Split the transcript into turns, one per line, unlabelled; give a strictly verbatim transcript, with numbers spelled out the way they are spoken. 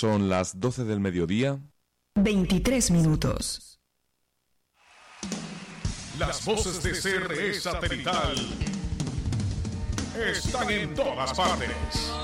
Son las doce del mediodía.
veintitrés minutos.
Las voces de C R E Satelital están en todas partes.